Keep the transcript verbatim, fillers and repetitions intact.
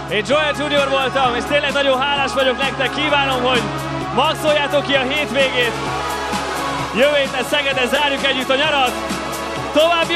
Én Joel junior voltam, és tényleg nagyon hálás vagyok nektek. Kívánom, hogy maxoljátok ki a hétvégét. Jövő héten Szegeden zárjuk együtt a nyarat. További